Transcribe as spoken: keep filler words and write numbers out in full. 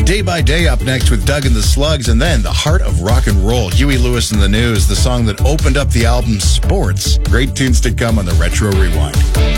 Day by Day up next with Doug and the Slugs, and then the heart of rock and roll, Huey Lewis and the News, the song that opened up the album Sports. Great tunes to come on the Retro Rewind.